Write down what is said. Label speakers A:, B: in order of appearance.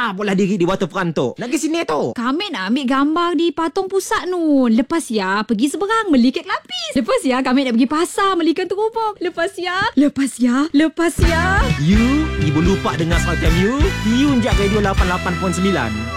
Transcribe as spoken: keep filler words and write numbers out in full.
A: Dah pula diri di waterfront tu. Nak ke sini tu.
B: Kami nak ambil gambar di patung pusat Nun. Lepas ya pergi seberang beli kek lapis. Lepas ya kami nak pergi pasar belikan terubuk. Lepas ya, lepas ya, lepas ya.
A: You, ibu lupa dengar Suara Time You. You je Radio lapan puluh lapan perpuluhan sembilan.